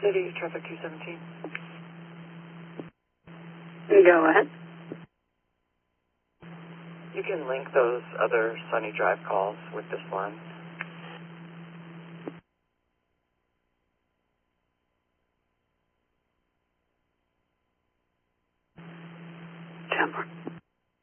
City, traffic 217. Go ahead. You can link those other Sunny Drive calls with this one.